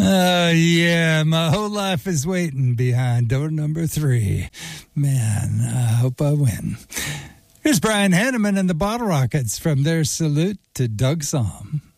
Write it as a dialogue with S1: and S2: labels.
S1: Yeah, my whole life is waiting behind door number 3. Man, I hope I win. Here's Brian Hanneman and the Bottle Rockets from their Salute to Doug Sahm.